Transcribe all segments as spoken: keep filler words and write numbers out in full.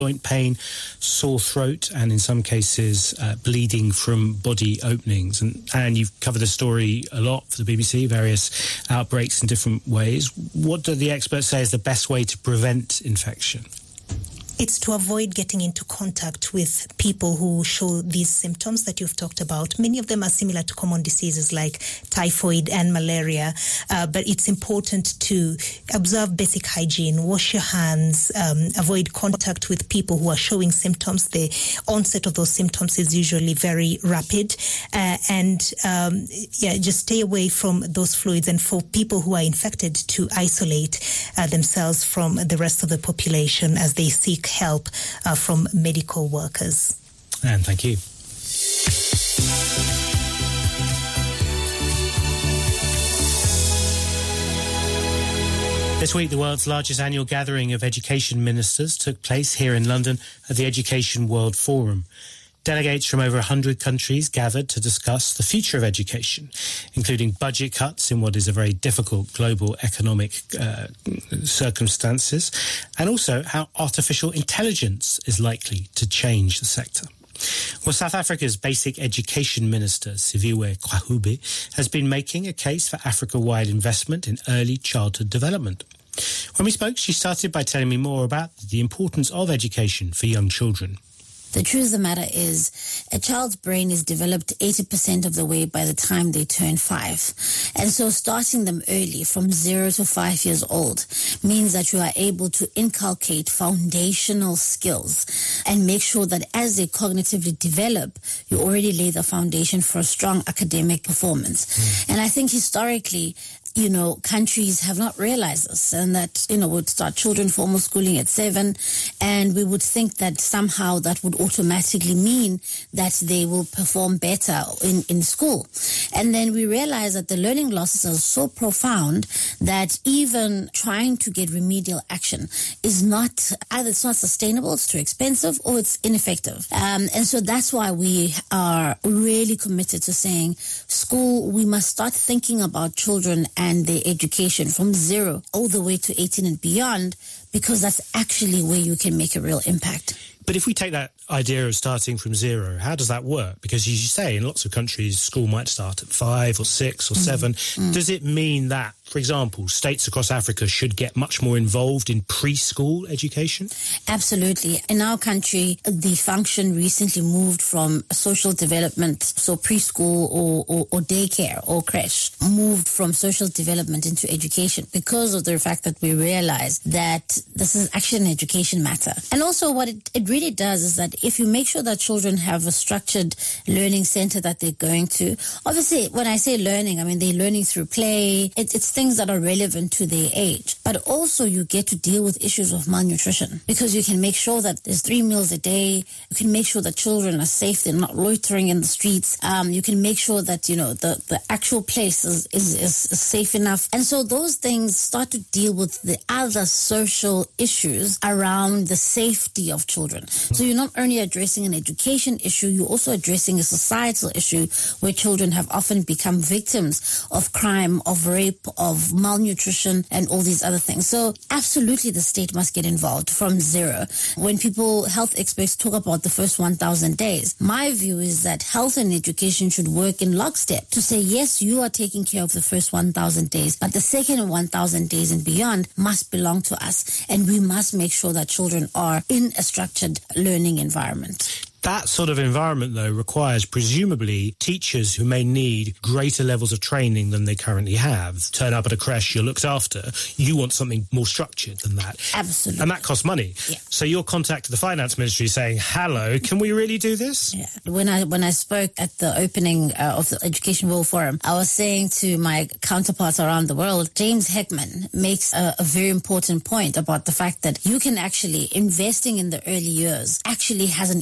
joint pain, sore throat, and in some cases uh, bleeding from body openings. And, and you've covered the story a lot for the B B C, various outbreaks in different ways. What do the experts say is the best way to prevent infection? It's to avoid getting into contact with people who show these symptoms that you've talked about. Many of them are similar to common diseases like typhoid and malaria, uh, but it's important to observe basic hygiene, wash your hands, um, avoid contact with people who are showing symptoms. The onset of those symptoms is usually very rapid, uh, and um, yeah, just stay away from those fluids. And for people who are infected, to isolate uh, themselves from the rest of the population as they seek help uh, from medical workers. And thank you. This week, the world's largest annual gathering of education ministers took place here in London at the Education World Forum. Delegates from over one hundred countries gathered to discuss the future of education, including budget cuts in what is a very difficult global economic uh, circumstances, and also how artificial intelligence is likely to change the sector. Well, South Africa's Basic Education Minister, Siviwe Qwahube, has been making a case for Africa-wide investment in early childhood development. When we spoke, she started by telling me more about the importance of education for young children. The truth of the matter is a child's brain is developed eighty percent of the way by the time they turn five. And so starting them early from zero to five years old means that you are able to inculcate foundational skills and make sure that as they cognitively develop, you already lay the foundation for a strong academic performance. Mm. And I think historically, you know, countries have not realized this, and that, you know, would start children formal schooling at seven, and we would think that somehow that would automatically mean that they will perform better in, in school. And then we realize that the learning losses are so profound that even trying to get remedial action is not, either it's not sustainable, it's too expensive, or it's ineffective. Um, and so that's why we are really committed to saying school, we must start thinking about children and their education from zero all the way to eighteen and beyond, because that's actually where you can make a real impact. But if we take that idea of starting from zero, how does that work? Because as you say, in lots of countries, school might start at five or six or mm-hmm. seven. Mm. Does it mean that, for example, states across Africa should get much more involved in preschool education? Absolutely. In our country, the function recently moved from social development, so preschool or, or, or daycare or creche, moved from social development into education because of the fact that we realize that this is actually an education matter. And also what it, it really does is that if you make sure that children have a structured learning center that they're going to, obviously when I say learning, I mean they're learning through play, it, it's things that are relevant to their age. But also you get to deal with issues of malnutrition because you can make sure that there's three meals a day. You can make sure that children are safe, they're not loitering in the streets. Um, you can make sure that, you know, the, the actual place is, is, is safe enough. And so those things start to deal with the other social issues around the safety of children. So you're not only addressing an education issue, you're also addressing a societal issue where children have often become victims of crime, of rape, of malnutrition, and all these other things. So absolutely the state must get involved from zero. When people, health experts talk about the first one thousand days, my view is that health and education should work in lockstep to say, yes, you are taking care of the first one thousand days, but the second one thousand days and beyond must belong to us. And we must make sure that children are in a structured learning environment. That sort of environment, though, requires presumably teachers who may need greater levels of training than they currently have. Turn up at a creche, you're looked after. You want something more structured than that. Absolutely. And that costs money. Yeah. So you're contacting the finance ministry saying, hello, can we really do this? Yeah. When I when I spoke at the opening uh, of the Education World Forum, I was saying to my counterparts around the world, James Heckman makes a, a very important point about the fact that you can actually, investing in the early years, actually has an economic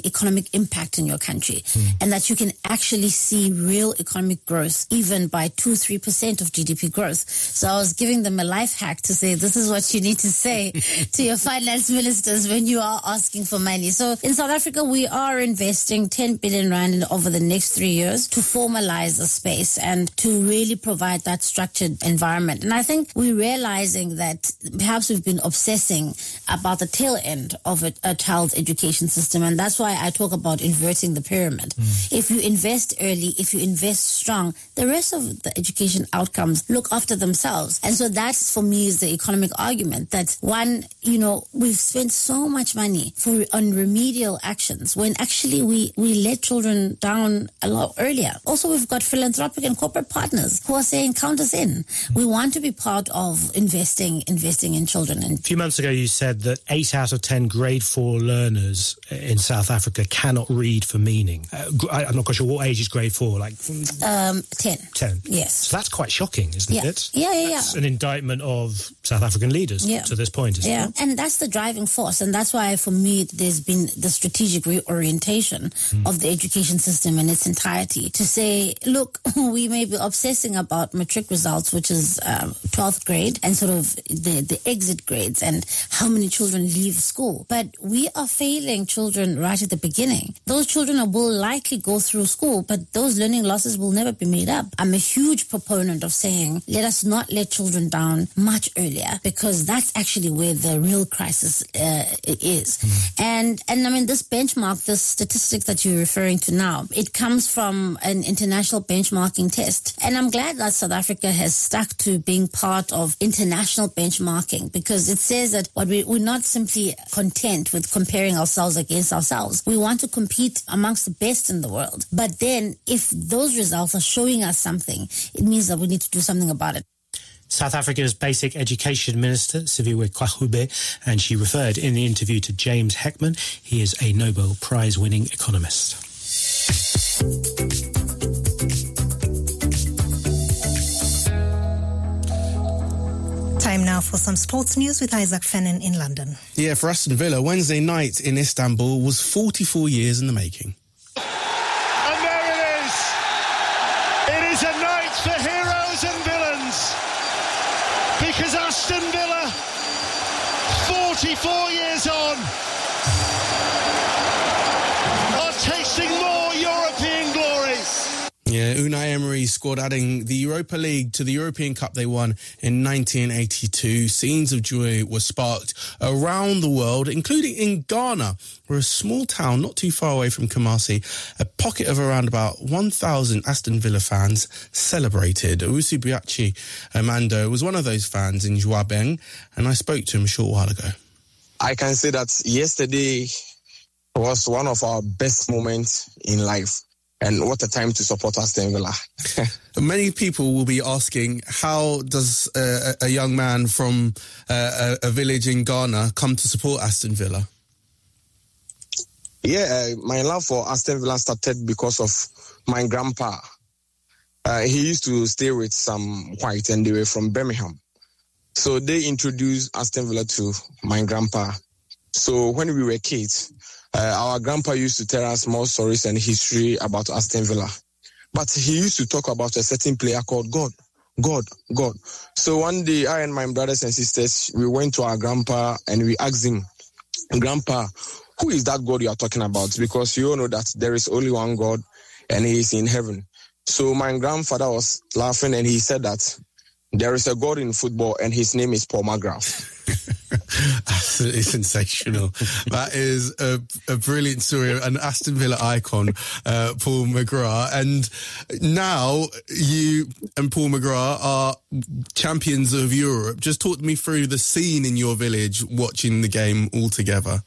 economic impact in your country, mm. and that you can actually see real economic growth, even by two, three percent of G D P growth. So I was giving them a life hack to say, this is what you need to say to your finance ministers when you are asking for money. So in South Africa, we are investing ten billion rand in, over the next three years to formalize a space and to really provide that structured environment. And I think we're realizing that perhaps we've been obsessing about the tail end of a, a child's education system. And that's why I talk about inverting the pyramid. Mm. If you invest early, if you invest strong, the rest of the education outcomes look after themselves. And so that, for me, is the economic argument that, one, you know, we've spent so much money for on remedial actions when actually we, we let children down a lot earlier. Also, we've got philanthropic and corporate partners who are saying, count us in. We want to be part of investing, investing in children. And a few months ago, you said that eight out of ten grade four learners in South Africa cannot read for meaning. Uh, I'm not quite sure what age is grade four, like um, ten. Ten. Yes. So that's quite shocking, isn't yeah. it? Yeah, yeah, yeah. That's an indictment of South African leaders yeah. to this point, isn't yeah. it? And that's the driving force. And that's why, for me, there's been the strategic reorientation mm. of the education system in its entirety to say, look, we may be obsessing about matric results, which is um, twelfth grade, and sort of the, the exit grades and how many children leave school. But we are failing children right at the beginning. Those children will likely go through school, but those learning losses will never be made up. I'm a huge proponent of saying, let us not let children down much earlier, because that's actually where the real crisis uh, is. Mm. And, and I mean, this benchmark, this statistic that you're referring to now, it comes from an international benchmarking test. And I'm glad that South Africa has stuck to being part of international benchmarking, because it says that what we, we're not simply content with comparing ourselves against ourselves. We want to compete amongst the best in the world. But then if those results are showing us something, it means that we need to do something about it. South Africa's Basic Education Minister, Siviwe Kwagube, and she referred in the interview to James Heckman. He is a Nobel Prize-winning economist. Time now for some sports news with Isaac Fennan in London. Yeah, for Aston Villa, Wednesday night in Istanbul was forty-four years in the making. And there it is. It is a night for heroes and villains. Because Aston Villa, forty-four years on, are tasting more European glory. Yeah, Unai Emery scored, adding the Europa League to the European Cup they won in nineteen eighty-two. Scenes of joy were sparked around the world, including in Ghana, where a small town not too far away from Kumasi, a pocket of around about one thousand Aston Villa fans celebrated. Owusu Biachi Amando was one of those fans in Joabeng, and I spoke to him a short while ago. I can say that yesterday was one of our best moments in life. And what a time to support Aston Villa. Many people will be asking, how does uh, a young man from uh, a, a village in Ghana come to support Aston Villa? Yeah, uh, my love for Aston Villa started because of my grandpa. Uh, he used to stay with some white, and they were from Birmingham. So they introduced Aston Villa to my grandpa. So when we were kids, Uh, our grandpa used to tell us more stories and history about Aston Villa. But he used to talk about a certain player called God. God, God. So one day, I and my brothers and sisters, we went to our grandpa and we asked him, Grandpa, who is that God you are talking about? Because you all know that there is only one God and he is in heaven. So my grandfather was laughing and he said that there is a God in football and his name is Paul McGrath. Absolutely sensational. That is a, a brilliant story. An Aston Villa icon, uh, Paul McGrath. And now you and Paul McGrath are champions of Europe. Just talk me through the scene in your village watching the game all together.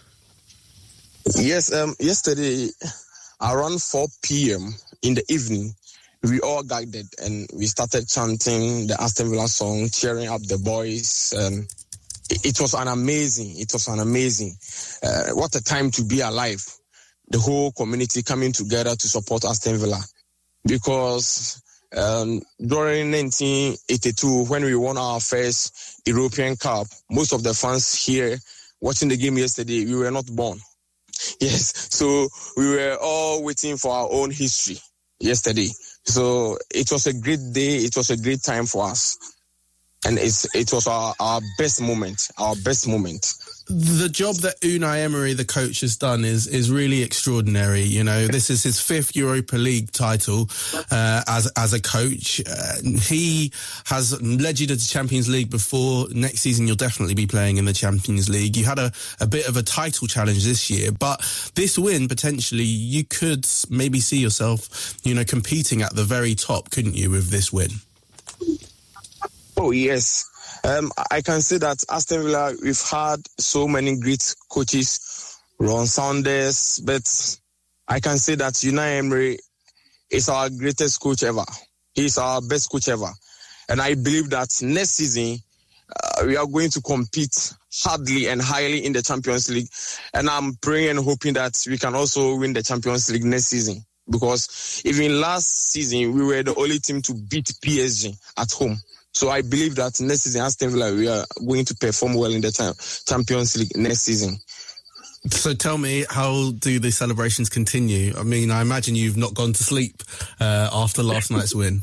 Yes, um, yesterday around four p.m. in the evening, we all gathered and we started chanting the Aston Villa song, cheering up the boys. Um, it, it was an amazing, it was an amazing, uh, what a time to be alive. The whole community coming together to support Aston Villa. Because um, during nineteen eighty-two, when we won our first European Cup, most of the fans here watching the game yesterday, we were not born. Yes, so we were all waiting for our own history yesterday. So it was a great day. It was a great time for us. And it's, it was our, our best moment, our best moment. The job that Unai Emery, the coach, has done is is really extraordinary. You know, this is his fifth Europa League title uh, as as a coach. Uh, he has led you to the Champions League before. Next season, you'll definitely be playing in the Champions League. You had a, a bit of a title challenge this year, but this win, potentially, you could maybe see yourself, you know, competing at the very top, couldn't you, with this win? Oh, yes. Um, I can say that Aston Villa, we've had so many great coaches, Ron Saunders, but I can say that Unai Emery is our greatest coach ever. He's our best coach ever. And I believe that next season, uh, we are going to compete hardly and highly in the Champions League. And I'm praying and hoping that we can also win the Champions League next season. Because even last season, we were the only team to beat P S G at home. So I believe that next season, Aston Villa, we are going to perform well in the Champions League next season. So tell me, how do the celebrations continue? I mean, I imagine you've not gone to sleep uh, after last night's win.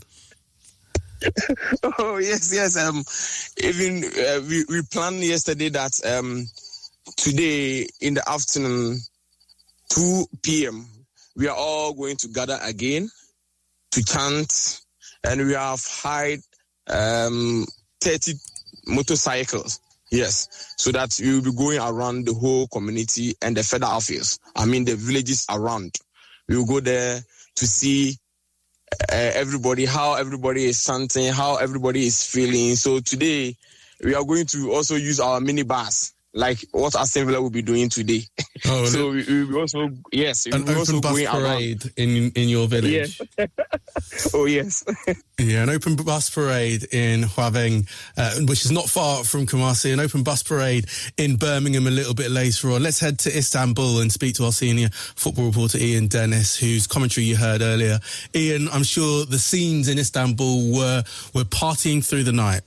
Oh, yes, yes. Um, even uh, we, we planned yesterday that um, today in the afternoon, two p.m., we are all going to gather again to chant, and we have hired um, thirty motorcycles. Yes, so that we will be going around the whole community and the federal office. I mean, the villages around. We will go there to see uh, everybody, how everybody is chanting, how everybody is feeling. So today, we are going to also use our minibus, like what Aston Villa will be doing today. Oh, so we, we will also, yes, an we will open also bus going parade around. in in your village. Yeah. Oh, yes. Yeah, an open bus parade in Hwaveng, uh, which is not far from Kumasi, an open bus parade in Birmingham a little bit later on. Let's head to Istanbul and speak to our senior football reporter, Ian Dennis, whose commentary you heard earlier. Ian, I'm sure the scenes in Istanbul were, were partying through the night.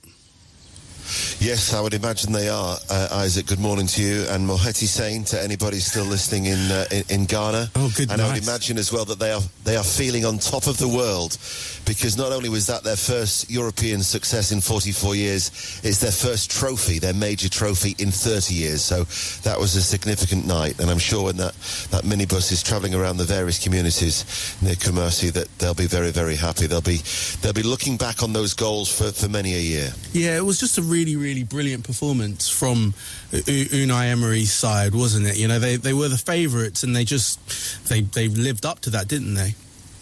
Yes, I would imagine they are. Uh, Isaac, good morning to you, and Moheti Sain to anybody still listening in, uh, in in Ghana. Oh, good And night. I would imagine as well that they are they are feeling on top of the world, because not only was that their first European success in forty-four years, it's their first trophy, their major trophy in thirty years. So that was a significant night, and I'm sure when that, that minibus is travelling around the various communities near Kumasi, that they'll be very, very happy. They'll be they'll be looking back on those goals for, for many a year. Yeah, it was just a really, really brilliant performance from U- Unai Emery's side, wasn't it? You know, they, they were the favourites, and they just they they lived up to that, didn't they?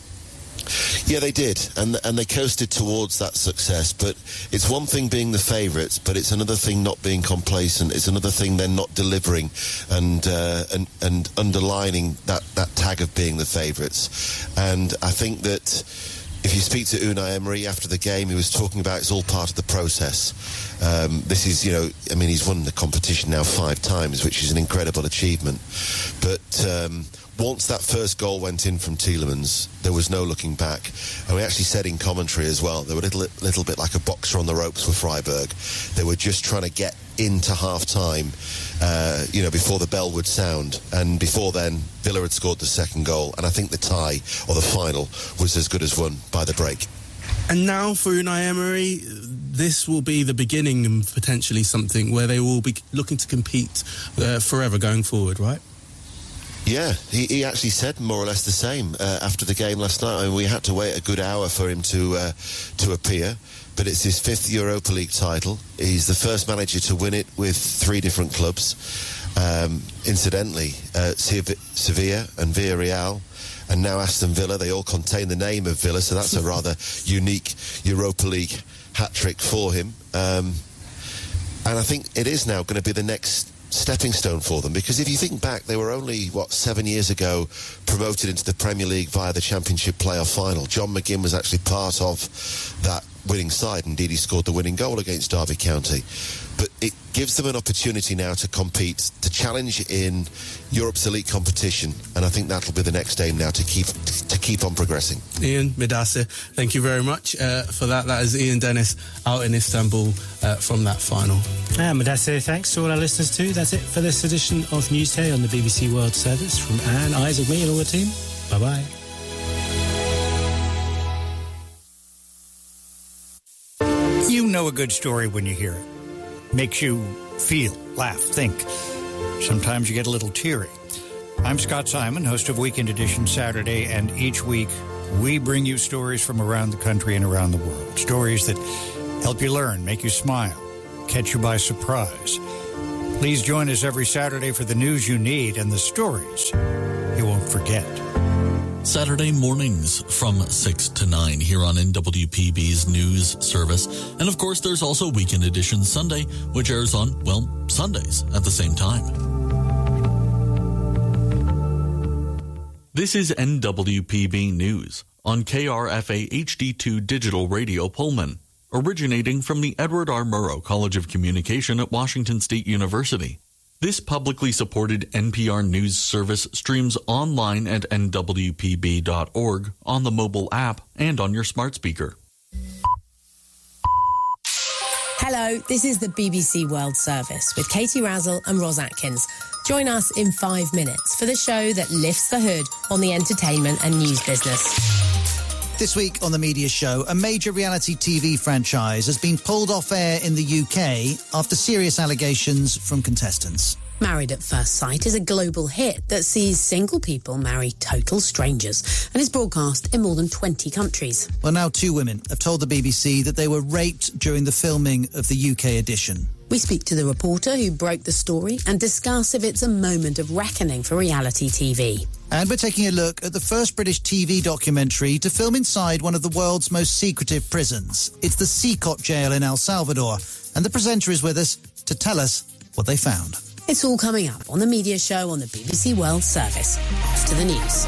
Yeah, they did, and and they coasted towards that success. But it's one thing being the favourites, but it's another thing not being complacent. It's another thing then not delivering and uh, and and underlining that, that tag of being the favourites. And I think that if you speak to Unai Emery after the game, he was talking about it's all part of the process. Um, this is, you know, I mean, he's won the competition now five times, which is an incredible achievement. But um, once that first goal went in from Tielemans, there was no looking back. And we actually said in commentary as well, they were a little, little bit like a boxer on the ropes with Freiburg. They were just trying to get into half-time, uh, you know, before the bell would sound. And before then, Villa had scored the second goal. And I think the tie, or the final, was as good as won by the break. And now for Unai Emery, this will be the beginning of potentially something where they will be looking to compete uh, forever going forward, right? Yeah, he, he actually said more or less the same uh, after the game last night. I mean, we had to wait a good hour for him to uh, to appear, but it's his fifth Europa League title. He's the first manager to win it with three different clubs. Um, incidentally, uh, Sevilla and Villarreal, and now Aston Villa, they all contain the name of Villa, so that's a rather unique Europa League hat-trick for him. Um, and I think it is now going to be the next stepping stone for them, because if you think back, they were only, what, seven years ago promoted into the Premier League via the Championship playoff final. John McGinn was actually part of that winning side. Indeed, he scored the winning goal against Derby County. But it gives them an opportunity now to compete, to challenge in Europe's elite competition, and I think that'll be the next aim now, to keep to keep on progressing. Ian Midase, thank you very much uh, for that. That is Ian Dennis out in Istanbul uh, from that final. And Midase, thanks to all our listeners too. That's it for this edition of Newsday on the B B C World Service. From Anne, Isaac, me and all the team, bye-bye. You know a good story when you hear it. Makes you feel, laugh, think. Sometimes you get a little teary. I'm Scott Simon, host of Weekend Edition Saturday, and each week we bring you stories from around the country and around the world. Stories that help you learn, make you smile, catch you by surprise. Please join us every Saturday for the news you need and the stories you won't forget. Saturday mornings from six to nine here on N W P B's news service. And of course, there's also Weekend Edition Sunday, which airs on, well, Sundays at the same time. This is N W P B News on K R F A H D two Digital Radio Pullman, originating from the Edward R. Murrow College of Communication at Washington State University. This publicly supported N P R News service streams online at N W P B dot org, on the mobile app, and on your smart speaker. Hello, this is the B B C World Service with Katie Razzle and Ros Atkins. Join us in five minutes for the show that lifts the hood on the entertainment and news business. This week on The Media Show, a major reality T V franchise has been pulled off air in the U K after serious allegations from contestants. Married at First Sight is a global hit that sees single people marry total strangers and is broadcast in more than twenty countries. Well, now two women have told the B B C that they were raped during the filming of the U K edition. We speak to the reporter who broke the story and discuss if it's a moment of reckoning for reality T V. And we're taking a look at the first British T V documentary to film inside one of the world's most secretive prisons. It's the Sikot jail in El Salvador. And the presenter is with us to tell us what they found. It's all coming up on The Media Show on the B B C World Service after the news.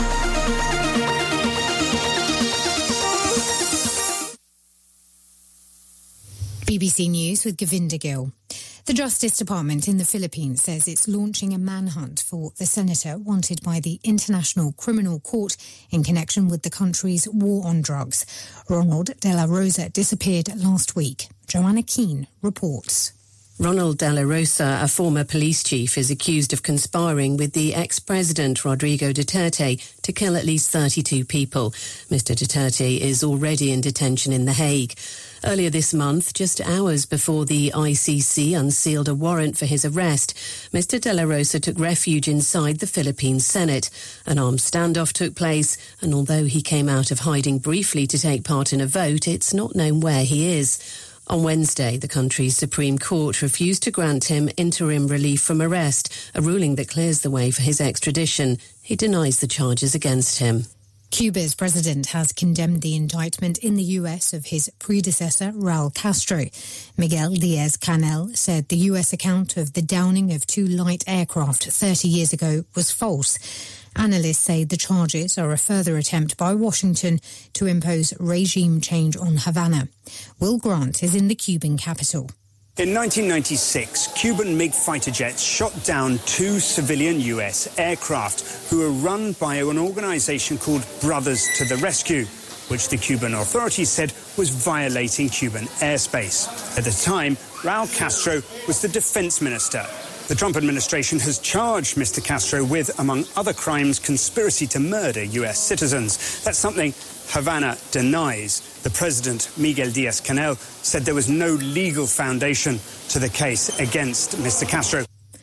B B C News with Govinda Gill. The Justice Department in the Philippines says it's launching a manhunt for the senator wanted by the International Criminal Court in connection with the country's war on drugs. Ronald De La Rosa disappeared last week. Joanna Keane reports. Ronald De La Rosa, a former police chief, is accused of conspiring with the ex-president Rodrigo Duterte to kill at least thirty-two people. Mister Duterte is already in detention in The Hague. Earlier this month, just hours before the I C C unsealed a warrant for his arrest, Mister De La Rosa took refuge inside the Philippine Senate. An armed standoff took place, and although he came out of hiding briefly to take part in a vote, it's not known where he is. On Wednesday, the country's Supreme Court refused to grant him interim relief from arrest, a ruling that clears the way for his extradition. He denies the charges against him. Cuba's president has condemned the indictment in the U S of his predecessor, Raul Castro. Miguel Diaz-Canel said the U S account of the downing of two light aircraft thirty years ago was false. Analysts say the charges are a further attempt by Washington to impose regime change on Havana. Will Grant is in the Cuban capital. In nineteen ninety-six, Cuban MiG fighter jets shot down two civilian U S aircraft who were run by an organization called Brothers to the Rescue, which the Cuban authorities said was violating Cuban airspace. At the time, Raul Castro was the defense minister. The Trump administration has charged Mister Castro with, among other crimes, conspiracy to murder U S citizens. That's something Havana denies. The president, Miguel Diaz-Canel, said there was no legal foundation to the case against Mister Castro.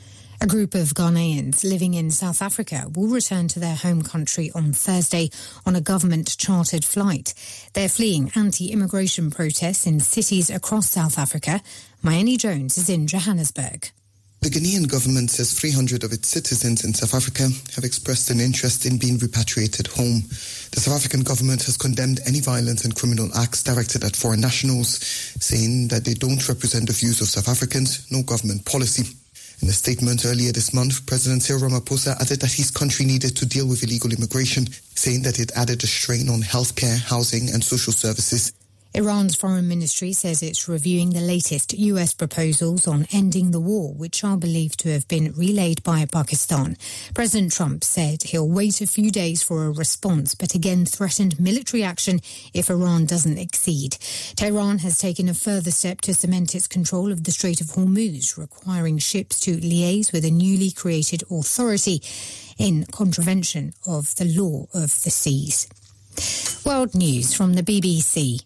A group of Ghanaians living in South Africa will return to their home country on Thursday on a government-chartered flight. They're fleeing anti-immigration protests in cities across South Africa. Mayeni Jones is in Johannesburg. The Ghanaian government says three hundred of its citizens in South Africa have expressed an interest in being repatriated home. The South African government has condemned any violent and criminal acts directed at foreign nationals, saying that they don't represent the views of South Africans, no government policy. In a statement earlier this month, President Cyril Ramaphosa added that his country needed to deal with illegal immigration, saying that it added a strain on healthcare, housing and social services. Iran's foreign ministry says it's reviewing the latest U S proposals on ending the war, which are believed to have been relayed by Pakistan. President Trump said he'll wait a few days for a response, but again threatened military action if Iran doesn't accede. Tehran has taken a further step to cement its control of the Strait of Hormuz, requiring ships to liaise with a newly created authority in contravention of the law of the seas. World news from the B B C.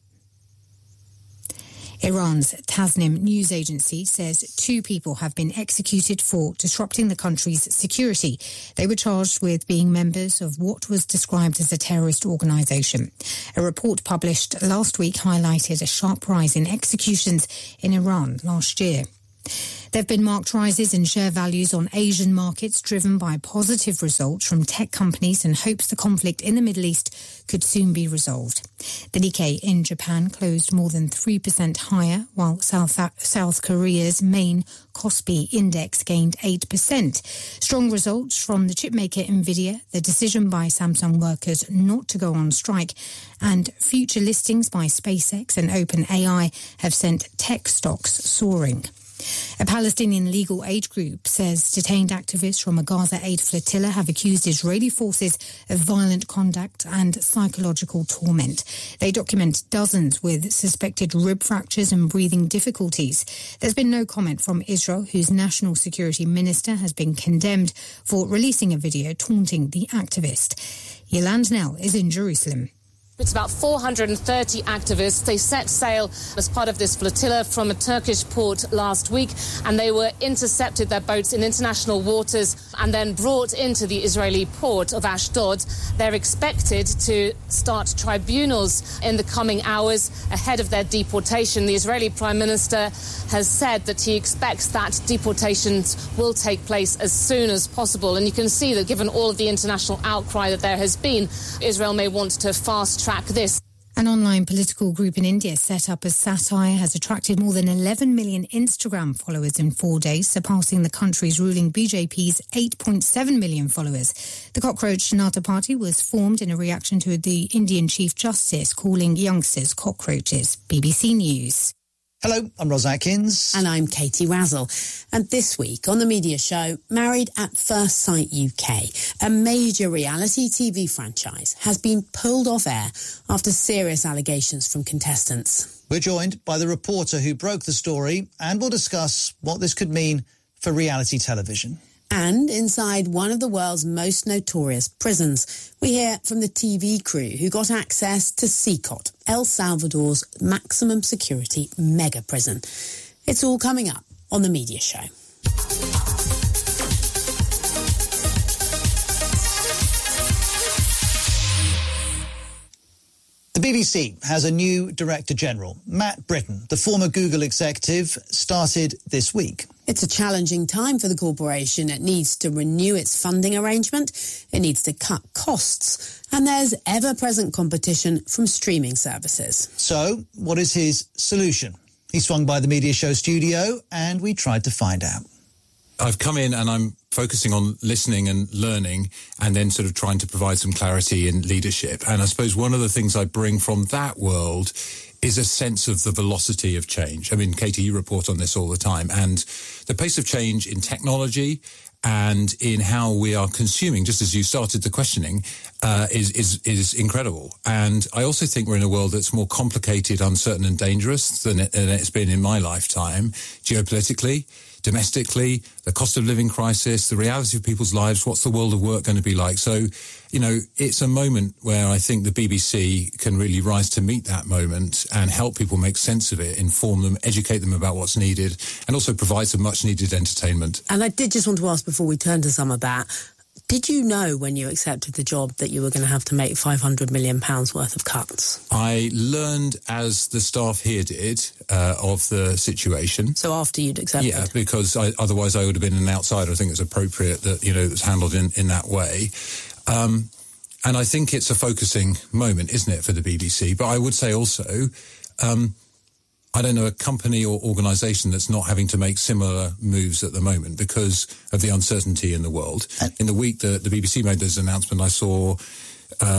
Iran's Tasnim news agency says two people have been executed for disrupting the country's security. They were charged with being members of what was described as a terrorist organisation. A report published last week highlighted a sharp rise in executions in Iran last year. There have been marked rises in share values on Asian markets, driven by positive results from tech companies and hopes the conflict in the Middle East could soon be resolved. The Nikkei in Japan closed more than three percent higher, while South, South Korea's main Kospi index gained eight percent. Strong results from the chipmaker Nvidia, the decision by Samsung workers not to go on strike, and future listings by SpaceX and OpenAI have sent tech stocks soaring. A Palestinian legal aid group says detained activists from a Gaza aid flotilla have accused Israeli forces of violent conduct and psychological torment. They document dozens with suspected rib fractures and breathing difficulties. There's been no comment from Israel, whose national security minister has been condemned for releasing a video taunting the activist. Yolande Nell is in Jerusalem. It's about four hundred thirty activists. They set sail as part of this flotilla from a Turkish port last week, and they were intercepted, their boats, in international waters and then brought into the Israeli port of Ashdod. They're expected to start tribunals in the coming hours ahead of their deportation. The Israeli Prime Minister has said that he expects that deportations will take place as soon as possible. And you can see that given all of the international outcry that there has been, Israel may want to fast-track this. An online political group in India set up as satire has attracted more than eleven million Instagram followers in four days, surpassing the country's ruling B J P's eight point seven million followers. The Cockroach Janata Party was formed in a reaction to the Indian Chief Justice calling youngsters cockroaches. B B C News. Hello, I'm Ros Atkins. And I'm Katie Razzle. And this week on the media show, Married at First Sight U K, a major reality T V franchise, has been pulled off air after serious allegations from contestants. We're joined by the reporter who broke the story, and we'll discuss what this could mean for reality television. And inside one of the world's most notorious prisons, we hear from the T V crew who got access to CICOT, El Salvador's maximum security mega prison. It's all coming up on the media show. The B B C has a new Director General. Matt Britton, the former Google executive, started this week. It's a challenging time for the corporation. It needs to renew its funding arrangement. It needs to cut costs. And there's ever-present competition from streaming services. So, what is his solution? He swung by the media show studio and we tried to find out. I've come in and I'm focusing on listening and learning and then sort of trying to provide some clarity in leadership. And I suppose one of the things I bring from that world is a sense of the velocity of change. I mean, Katie, you report on this all the time. And the pace of change in technology and in how we are consuming, just as you started the questioning, uh, is, is, is incredible. And I also think we're in a world that's more complicated, uncertain and dangerous than, it, than it's been in my lifetime, geopolitically, domestically, the cost of living crisis, the reality of people's lives, what's the world of work going to be like? So, you know, it's a moment where I think the B B C can really rise to meet that moment and help people make sense of it, inform them, educate them about what's needed, and also provide some much needed entertainment. And I did just want to ask before we turn to some of that, did you know when you accepted the job that you were going to have to make five hundred million pounds worth of cuts? I learned, as the staff here did, uh, of the situation. So after you'd accepted? Yeah, because I, otherwise I would have been an outsider. I think it's appropriate that, you know, it's handled in, in that way. Um, and I think it's a focusing moment, isn't it, for the B B C? But I would say also, um, I don't know a company or organisation that's not having to make similar moves at the moment because of the uncertainty in the world. In the week that the B B C made this announcement, I saw uh,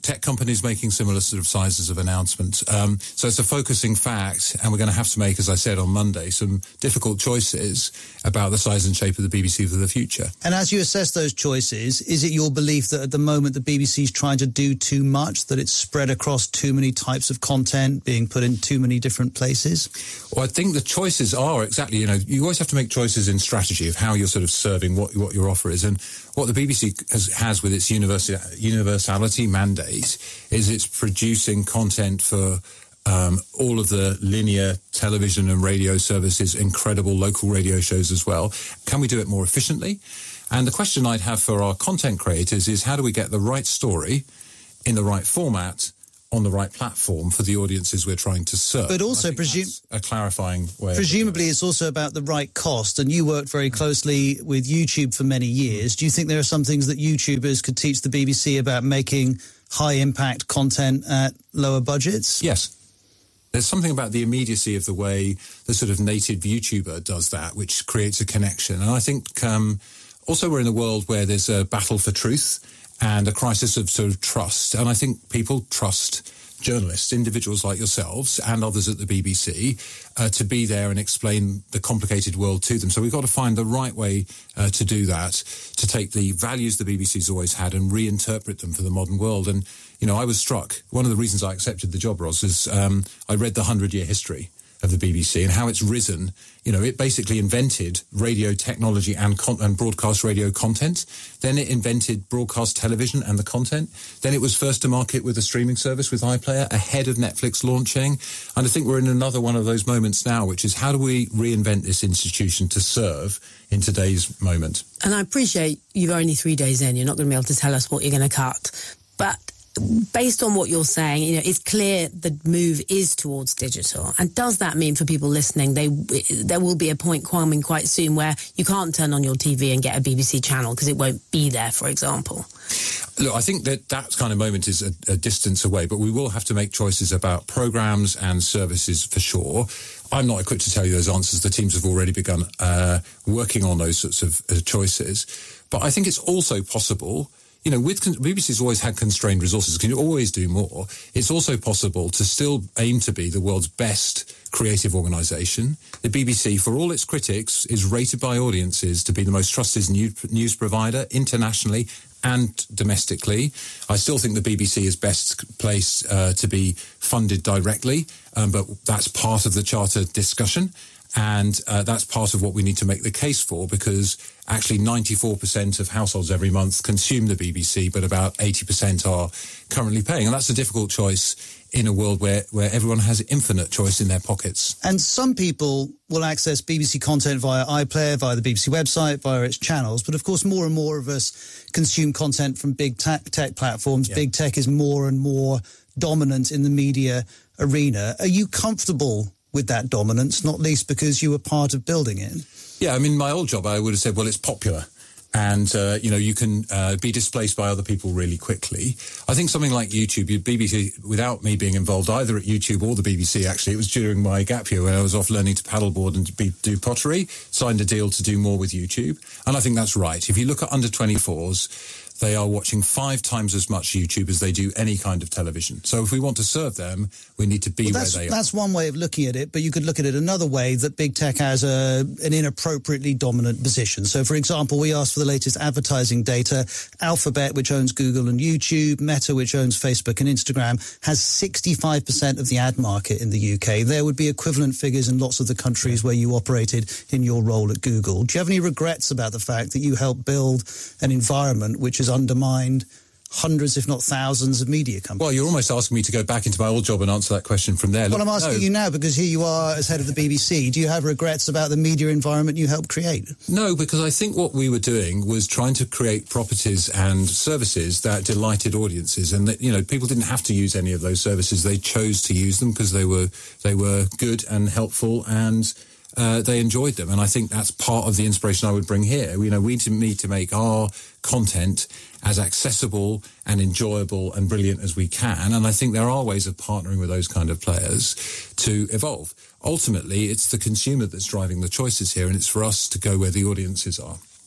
tech companies making similar sort of sizes of announcements. Um, so it's a focusing fact, and we're going to have to make, as I said on Monday, some difficult choices about the size and shape of the B B C for the future. And as you assess those choices, is it your belief that at the moment the B B C is trying to do too much, that it's spread across too many types of content, being put in too many different places? Well, I think the choices are exactly, you know, you always have to make choices in strategy of how you're sort of serving what what your offer is. And what the B B C has, has with its universal, universality mandate is it's producing content for um, all of the linear television and radio services, incredible local radio shows as well. Can we do it more efficiently? And the question I'd have for our content creators is, how do we get the right story in the right format on the right platform for the audiences we're trying to serve? But also, presume a clarifying way. Presumably, it's also about the right cost. And you worked very closely with YouTube for many years. Do you think there are some things that YouTubers could teach the B B C about making high-impact content at lower budgets? Yes. There's something about the immediacy of the way the sort of native YouTuber does that, which creates a connection. And I think um, also we're in a world where there's a battle for truth and a crisis of sort of trust. And I think people trust journalists, individuals like yourselves and others at the B B C, uh, to be there and explain the complicated world to them. So we've got to find the right way uh, to do that, to take the values the B B C's always had and reinterpret them for the modern world. And, you know, I was struck. One of the reasons I accepted the job, Ros, is um, I read the hundred-year history of the B B C and how it's risen. You know, it basically invented radio technology and, con- and broadcast radio content. Then it invented broadcast television and the content. Then it was first to market with a streaming service with iPlayer ahead of Netflix launching. And I think we're in another one of those moments now, which is how do we reinvent this institution to serve in today's moment? And I appreciate you're only three days in. You're not going to be able to tell us what you're going to cut. But based on what you're saying, you know, it's clear the move is towards digital. And does that mean for people listening, they there will be a point coming quite soon where you can't turn on your T V and get a B B C channel because it won't be there, for example? Look, I think that that kind of moment is a, a distance away, but we will have to make choices about programmes and services for sure. I'm not equipped to tell you those answers. The teams have already begun uh, working on those sorts of uh, choices. But I think it's also possible. You know, with B B C's always had constrained resources. Can you always do more? It's also possible to still aim to be the world's best creative organisation. The B B C, for all its critics, is rated by audiences to be the most trusted news provider internationally and domestically. I still think the B B C is best placed uh, to be funded directly, um, but that's part of the charter discussion. And uh, that's part of what we need to make the case for, because actually ninety-four percent of households every month consume the B B C, but about eighty percent are currently paying. And that's a difficult choice in a world where, where everyone has infinite choice in their pockets. And some people will access B B C content via iPlayer, via the B B C website, via its channels. But of course, more and more of us consume content from big tech, tech platforms. Yeah. Big tech is more and more dominant in the media arena. Are you comfortable with that dominance, not least because you were part of building it? Yeah, I mean, my old job, I would have said, well, it's popular. And, uh, you know, you can uh, be displaced by other people really quickly. I think something like YouTube, B B C, without me being involved either at YouTube or the B B C, actually, it was during my gap year when I was off learning to paddleboard and to be, do pottery, signed a deal to do more with YouTube. And I think that's right. If you look at under twenty-fours, they are watching five times as much YouTube as they do any kind of television. So if we want to serve them, we need to be well, where they are. That's one way of looking at it, but you could look at it another way, that big tech has a, an inappropriately dominant position. So, for example, we asked for the latest advertising data. Alphabet, which owns Google and YouTube, Meta, which owns Facebook and Instagram, has sixty-five percent of the ad market in the U K. There would be equivalent figures in lots of the countries where you operated in your role at Google. Do you have any regrets about the fact that you helped build an environment which is undermined hundreds, if not thousands, of media companies? Well, you're almost asking me to go back into my old job and answer that question from there. Well, Look, I'm asking no. you now because here you are as head of the B B C. Do you have regrets about the media environment you helped create? No, because I think what we were doing was trying to create properties and services that delighted audiences, and that, you know, people didn't have to use any of those services. They chose to use them because they were they were good and helpful, and Uh, they enjoyed them. And I think that's part of the inspiration I would bring here. You know, we need to make our content as accessible and enjoyable and brilliant as we can. And I think there are ways of partnering with those kind of players to evolve. Ultimately, it's the consumer that's driving the choices here, and it's for us to go where the audiences are.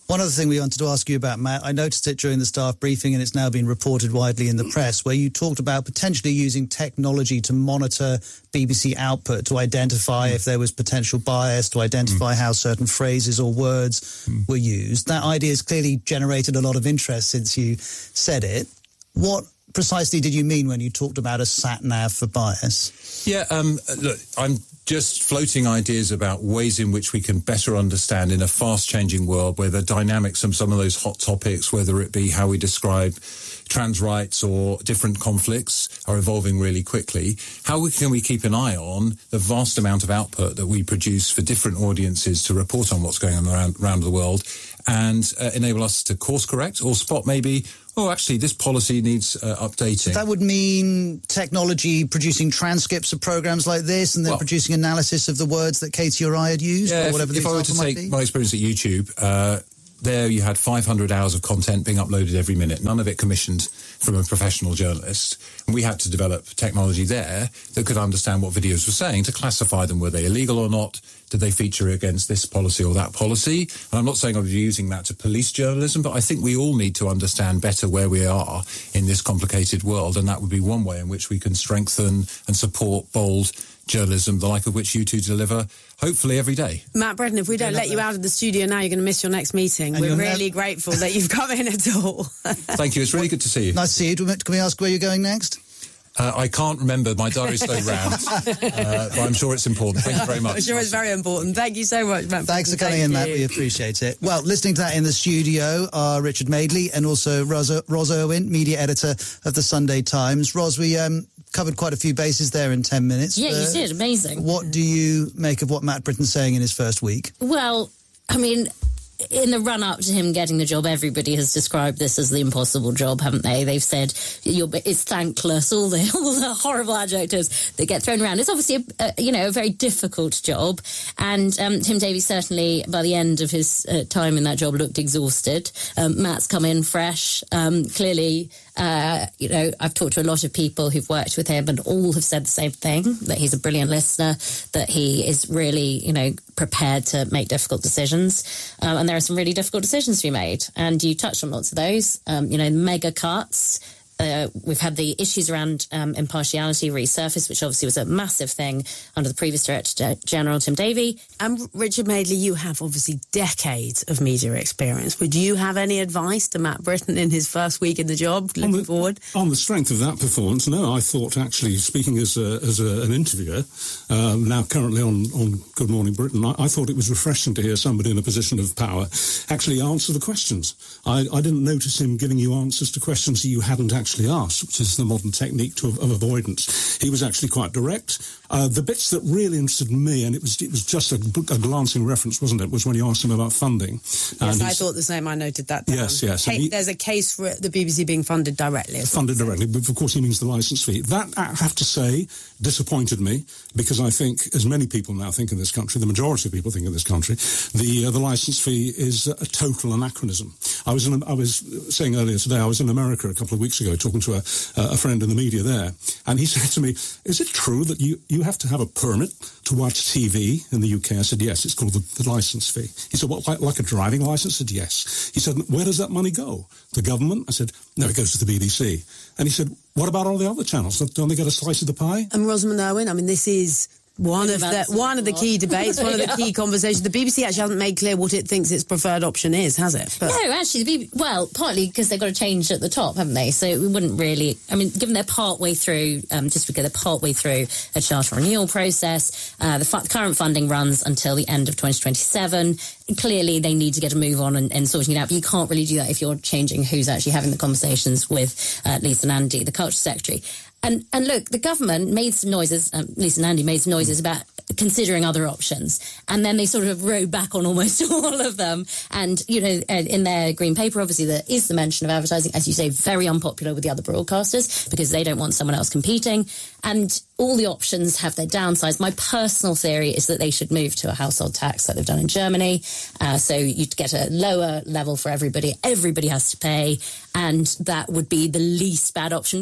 One other thing we wanted to ask you about, Matt, I noticed it during the staff briefing and it's now been reported widely in the press, where you talked about potentially using technology to monitor B B C output, to identify mm. if there was potential bias, to identify mm. how certain phrases or words mm. were used. That idea has clearly generated a lot of interest since you said it. What precisely did you mean when you talked about a sat-nav for bias? Yeah, um, look, I'm just floating ideas about ways in which we can better understand in a fast-changing world where the dynamics of some of those hot topics, whether it be how we describe trans rights or different conflicts, are evolving really quickly. How can we keep an eye on the vast amount of output that we produce for different audiences to report on what's going on around, around the world and uh, enable us to course correct or spot maybe, oh, actually, this policy needs uh, updating. That would mean technology producing transcripts of programs like this and then well, producing analysis of the words that Katie or I had used? Yeah, or whatever if, if I were to take be? my experience at YouTube, uh, there you had five hundred hours of content being uploaded every minute, none of it commissioned from a professional journalist. And we had to develop technology there that could understand what videos were saying to classify them. Were they illegal or not? Did they feature against this policy or that policy? And I'm not saying I'll be using that to police journalism, but I think we all need to understand better where we are in this complicated world, and that would be one way in which we can strengthen and support bold journalism, the like of which you two deliver, hopefully every day. Matt Bretton, if we don't let you out of the studio now, you're going to miss your next meeting. And we're really nev- grateful that you've come in at all. Thank you. It's really good to see you. Nice to see you. Can we ask where you're going next? Uh, I can't remember. My diary's so round. Uh, but I'm sure it's important. Thank you very much. I'm sure it's very important. Thank you so much, Matt. Thanks for coming Thank in, you. Matt. We appreciate it. Well, listening to that in the studio are Richard Madeley and also Ros, Ros Irwin, media editor of the Sunday Times. Ros, we um, covered quite a few bases there in ten minutes. Yeah, uh, you did. Amazing. What do you make of what Matt Britton's saying in his first week? Well, I mean, in the run-up to him getting the job, everybody has described this as the impossible job, haven't they? They've said you're, it's thankless, all the all the horrible adjectives that get thrown around. It's obviously, a, a, you know, a very difficult job. And um, Tim Davies certainly, by the end of his uh, time in that job, looked exhausted. Um, Matt's come in fresh. Um, clearly, uh, you know, I've talked to a lot of people who've worked with him and all have said the same thing, that he's a brilliant listener, that he is really, you know, prepared to make difficult decisions. Um, and there are some really difficult decisions to be made. And you touched on lots of those, um, you know, mega cuts. Uh, we've had the issues around um, impartiality resurface, which obviously was a massive thing under the previous Director General, Tim Davie. And Richard Madeley, you have obviously decades of media experience. Would you have any advice to Matt Britton in his first week in the job, looking on the, forward? On the strength of that performance, no, I thought actually, speaking as a, as a, an interviewer, um, now currently on, on Good Morning Britain, I, I thought it was refreshing to hear somebody in a position of power actually answer the questions. I, I didn't notice him giving you answers to questions that you hadn't actually actually asked, which is the modern technique to, of avoidance. He was actually quite direct. Uh, the bits that really interested me, and it was it was just a, a glancing reference, wasn't it, was when you asked him about funding. Yes, and I thought the same. I noted that down. Yes, yes. Hey, he, there's a case for the B B C being funded directly. Funded directly, but of course he means the licence fee. That, I have to say, disappointed me, because I think, as many people now think in this country, the majority of people think in this country, the uh, the licence fee is a total anachronism. I was in, I was saying earlier today, I was in America a couple of weeks ago talking to a, a friend in the media there, and he said to me, is it true that you, you have to have a permit to watch T V in the U K? I said, yes, it's called the, the licence fee. He said, what, like, like a driving licence? I said, yes. He said, where does that money go? The government? I said, no, it goes to the B B C. And he said, what about all the other channels? Don't they get a slice of the pie? And Rosamund Irwin, I mean, this is one of the one of the key debates, one of the yeah. key conversations. The B B C actually hasn't made clear what it thinks its preferred option is, has it? But no, actually, the B B C, well, partly because they've got to change at the top, haven't they? So we wouldn't really, I mean, given they're part way through, um, just because they're part way through a charter renewal process, uh, the fu- current funding runs until the end of twenty twenty-seven. Clearly, they need to get a move on and, and sorting it out. But you can't really do that if you're changing who's actually having the conversations with uh, Lisa Nandy, the Culture Secretary. And and look, the government made some noises, um, Lisa Nandy made some noises about considering other options. And then they sort of rode back on almost all of them. And, you know, in their green paper, obviously, there is the mention of advertising, as you say, very unpopular with the other broadcasters because they don't want someone else competing. And all the options have their downsides. My personal theory is that they should move to a household tax like they've done in Germany. Uh, so you'd get a lower level for everybody. Everybody has to pay. And that would be the least bad option.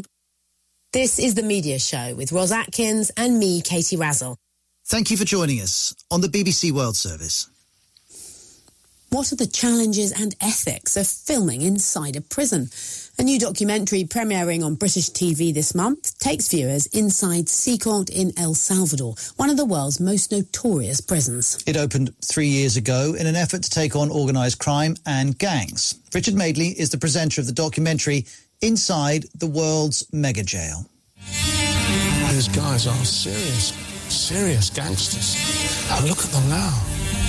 This is The Media Show with Ros Atkins and me, Katie Razzle. Thank you for joining us on the B B C World Service. What are the challenges and ethics of filming inside a prison? A new documentary premiering on British T V this month takes viewers inside CICOT in El Salvador, one of the world's most notorious prisons. It opened three years ago in an effort to take on organised crime and gangs. Richard Madeley is the presenter of the documentary Inside the World's Mega Jail. These guys are serious, serious gangsters. And look at them now.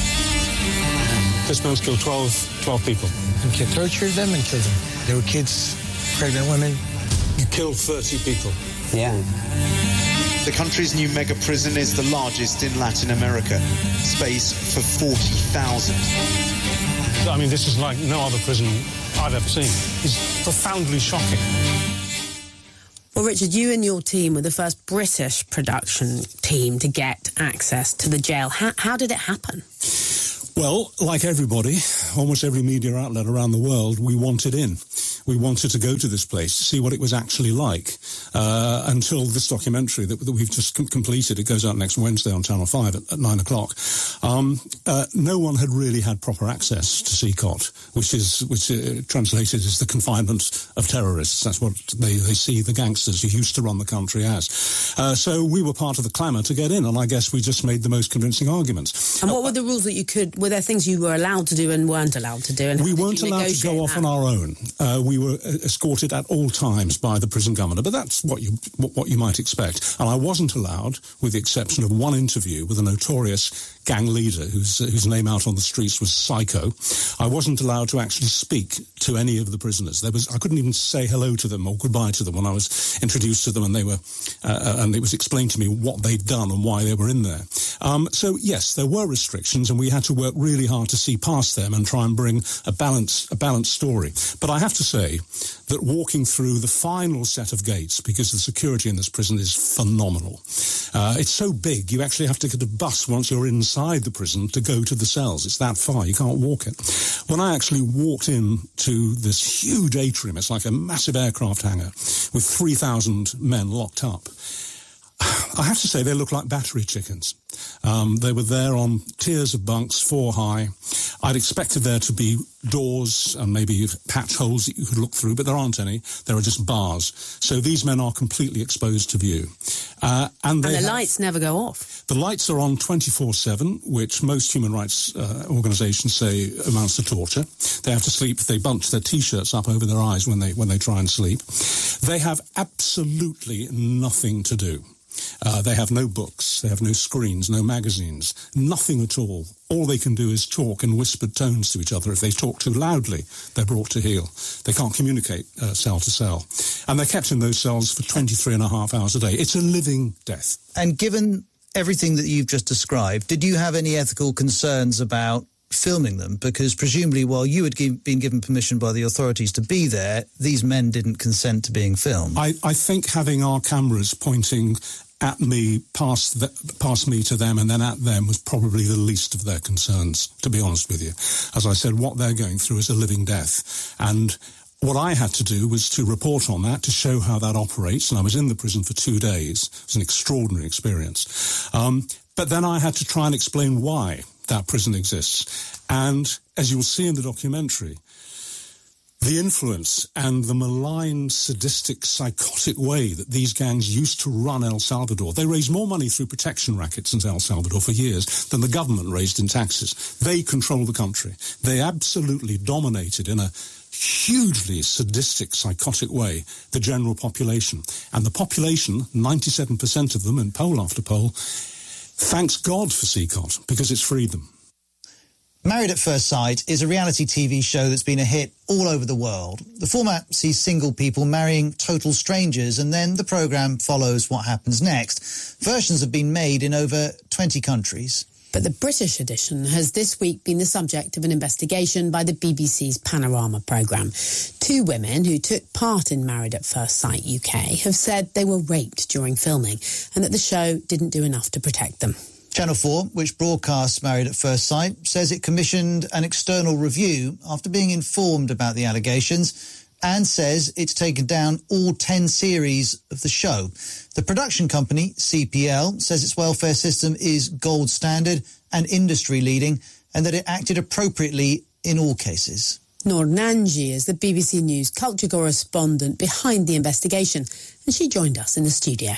This man's killed twelve, twelve people. And you tortured them and killed them. There were kids, pregnant women. You killed thirty people. Yeah. The country's new mega prison is the largest in Latin America. Space for forty thousand. I mean, this is like no other prison I've ever seen. It's profoundly shocking. Well, Richard, you and your team were the first British production team to get access to the jail. How, how did it happen? Well, like everybody, almost every media outlet around the world, we wanted in. We wanted to go to this place to see what it was actually like. Uh, until this documentary that, that we've just com- completed, it goes out next Wednesday on Channel five at, at nine o'clock. Um, uh, no one had really had proper access to CICOT, which is which uh, translated as the confinement of terrorists. That's what they, they see the gangsters who used to run the country as. Uh, so we were part of the clamour to get in, and I guess we just made the most convincing arguments. And what were the rules that you could... Were there things you were allowed to do and weren't allowed to do? And we weren't allowed to go off that? on our own. Uh, we were escorted at all times by the prison governor, but that's what you what you might expect. And I wasn't allowed, with the exception of one interview with a notorious gang leader whose whose name out on the streets was Psycho. I wasn't allowed to actually speak to any of the prisoners. There was I couldn't even say hello to them or goodbye to them when I was introduced to them, and they were uh, and it was explained to me what they'd done and why they were in there. Um, so yes, there were restrictions, and we had to work really hard to see past them and try and bring a balance a balanced story. But I have to say that walking through the final set of gates, because the security in this prison is phenomenal. Uh, it's so big, you actually have to get a bus once you're inside the prison to go to the cells. It's that far, you can't walk it. When I actually walked in to this huge atrium, it's like a massive aircraft hangar with three thousand men locked up, I have to say they look like battery chickens. Um, they were there on tiers of bunks, four high. I'd expected there to be doors and maybe patch holes that you could look through, but there aren't any. There are just bars. So these men are completely exposed to view. Uh, and they and the have, lights never go off. The lights are on twenty-four seven, which most human rights uh, organisations say amounts to torture. They have to sleep. They bunch their T-shirts up over their eyes when they when they try and sleep. They have absolutely nothing to do. Uh, they have no books, they have no screens, no magazines, nothing at all. All they can do is talk in whispered tones to each other. If they talk too loudly, they're brought to heel. They can't communicate uh, cell to cell. And they're kept in those cells for twenty-three and a half hours a day. It's a living death. And given everything that you've just described, did you have any ethical concerns about filming them? Because presumably while you had give, been given permission by the authorities to be there, these men didn't consent to being filmed. I, I think having our cameras pointing at me, past, the, past me to them and then at them was probably the least of their concerns, to be honest with you. As I said, what they're going through is a living death. And what I had to do was to report on that, to show how that operates. And I was in the prison for two days. It was an extraordinary experience. Um, but then I had to try and explain why that prison exists. And as you'll see in the documentary, the influence and the malign, sadistic, psychotic way that these gangs used to run El Salvador. They raised more money through protection rackets in El Salvador for years than the government raised in taxes. They control the country. They absolutely dominated in a hugely sadistic, psychotic way the general population. And the population, ninety-seven percent of them in poll after poll, thanks God for CICOT because it's freed them. Married at First Sight is a reality T V show that's been a hit all over the world. The format sees single people marrying total strangers, and then the programme follows what happens next. Versions have been made in over twenty countries. But the British edition has this week been the subject of an investigation by the B B C's Panorama programme. Two women who took part in Married at First Sight U K have said they were raped during filming and that the show didn't do enough to protect them. Channel four, which broadcasts Married at First Sight, says it commissioned an external review after being informed about the allegations and says it's taken down all ten series of the show. The production company, C P L, says its welfare system is gold standard and industry leading and that it acted appropriately in all cases. Noor Nanji is the B B C News culture correspondent behind the investigation, and she joined us in the studio.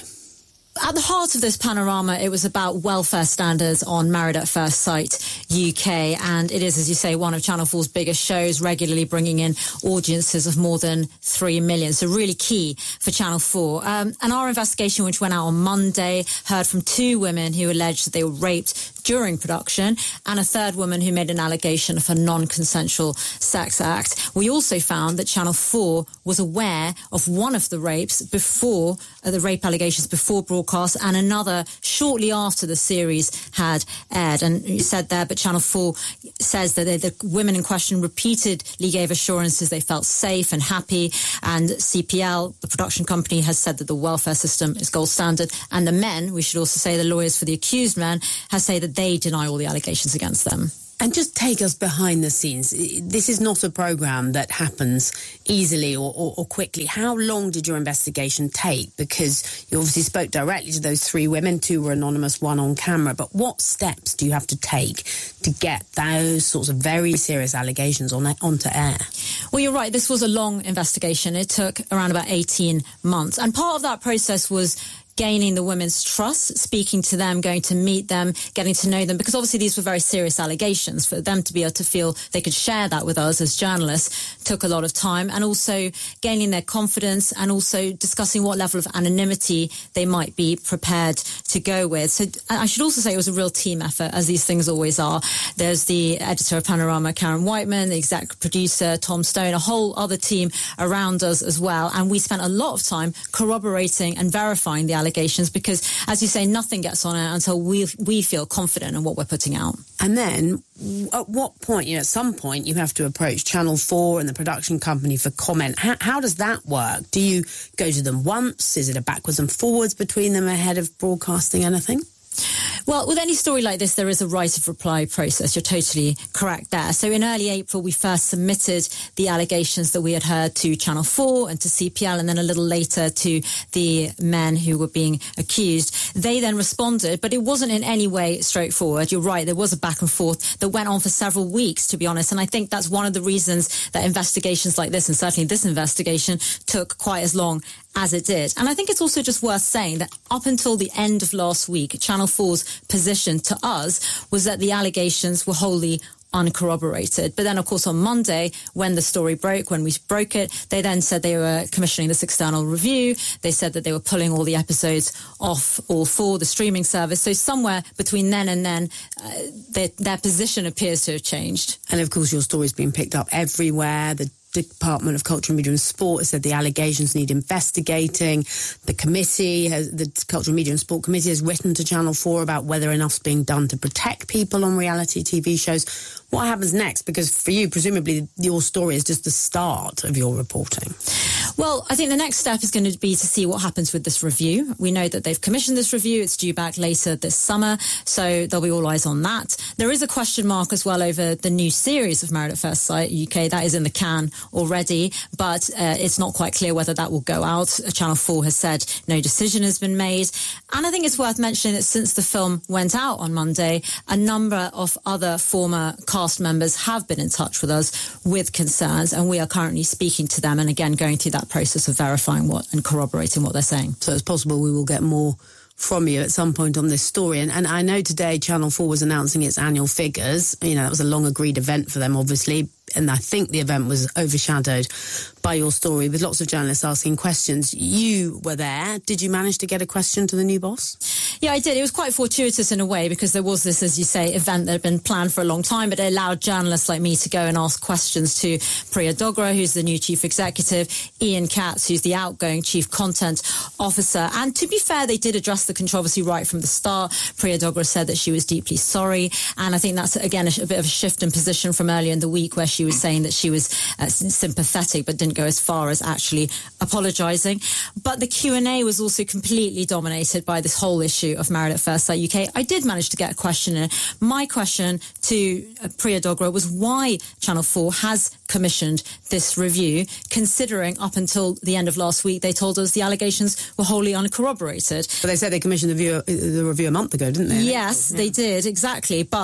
At the heart of this panorama, it was about welfare standards on Married at First Sight U K. And it is, as you say, one of Channel four's biggest shows, regularly bringing in audiences of more than three million. So really key for Channel four. Um, and our investigation, which went out on Monday, heard from two women who alleged that they were raped during production and a third woman who made an allegation of a non-consensual sex act. We also found that Channel four was aware of one of the rapes before, uh, the rape allegations before broadcast, and another shortly after the series had aired. And you said there, but Channel four says that they, the women in question repeatedly gave assurances they felt safe and happy. And C P L, the production company, has said that the welfare system is gold standard. And the men, we should also say the lawyers for the accused men, have said that they deny all the allegations against them. And just take us behind the scenes. This is not a programme that happens easily or, or, or quickly. How long did your investigation take? Because you obviously spoke directly to those three women. Two were anonymous, one on camera. But what steps do you have to take to get those sorts of very serious allegations on onto air? Well, you're right. This was a long investigation. It took around about eighteen months. And part of that process was gaining the women's trust, speaking to them, going to meet them, getting to know them, because obviously these were very serious allegations. For them to be able to feel they could share that with us as journalists took a lot of time, and also gaining their confidence and also discussing what level of anonymity they might be prepared to go with. So I should also say it was a real team effort, as these things always are. There's the editor of Panorama, Karen Whiteman, the exec producer, Tom Stone, a whole other team around us as well. And we spent a lot of time corroborating and verifying the allegations because, as you say, nothing gets on air until we we feel confident in what we're putting out. And then, at what point, you know, at some point, you have to approach Channel four and the production company for comment. How, how does that work? Do you go to them once? Is it a backwards and forwards between them ahead of broadcasting anything? Well, with any story like this, there is a right of reply process. You're totally correct there. So in early April, we first submitted the allegations that we had heard to Channel four and to C P L, and then a little later to the men who were being accused. They then responded, but it wasn't in any way straightforward. You're right, there was a back and forth that went on for several weeks, to be honest. And I think that's one of the reasons that investigations like this, and certainly this investigation, took quite as long as it did. And I think it's also just worth saying that up until the end of last week, Channel four's position to us was that the allegations were wholly uncorroborated. But then, of course, on Monday, when the story broke, when we broke it, they then said they were commissioning this external review. They said that they were pulling all the episodes off All four, the streaming service. So somewhere between then and then, uh, their, their position appears to have changed. And, of course, your story's been picked up everywhere. The Department of Culture, Media and Sport has said the allegations need investigating. The committee, has, the Culture, Media and Sport Committee has written to Channel four about whether enough's being done to protect people on reality T V shows. What happens next? Because for you, presumably, your story is just the start of your reporting. Well, I think the next step is going to be to see what happens with this review. We know that they've commissioned this review. It's due back later this summer, so there'll be all eyes on that. There is a question mark as well over the new series of Married at First Sight U K. That is in the can already, but uh, it's not quite clear whether that will go out. Channel four has said no decision has been made. And I think it's worth mentioning that since the film went out on Monday, a number of other former cast members have been in touch with us with concerns, and we are currently speaking to them and again going through that process of verifying what and corroborating what they're saying. So it's possible we will get more from you at some point on this story. And, and I know today Channel four was announcing its annual figures. You know, that was a long agreed event for them, obviously. And I think the event was overshadowed by your story, with lots of journalists asking questions. You were there. Did you manage to get a question to the new boss? Yeah, I did. It was quite fortuitous in a way, because there was this, as you say, event that had been planned for a long time, but it allowed journalists like me to go and ask questions to Priya Dogra, who's the new chief executive, Ian Katz, who's the outgoing chief content officer. And to be fair, they did address the controversy right from the start. Priya Dogra said that she was deeply sorry. And I think that's, again, a, a bit of a shift in position from earlier in the week, where she was saying that she was uh, sympathetic but didn't go as far as actually apologising. But the Q and A was also completely dominated by this whole issue of Married at First Sight U K. I did manage to get a question in. My question to uh, Priya Dogra was why Channel four has commissioned this review, considering up until the end of last week they told us the allegations were wholly uncorroborated. But they said they commissioned the review, the review a month ago, didn't they? Yes, yeah. They did, exactly. But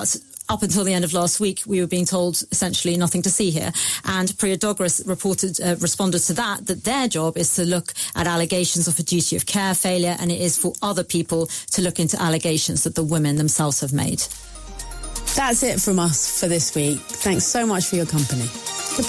up until the end of last week, we were being told essentially nothing to see here. And Priya Dogras reported, uh, responded to that, that their job is to look at allegations of a duty of care failure, and it is for other people to look into allegations that the women themselves have made. That's it from us for this week. Thanks so much for your company.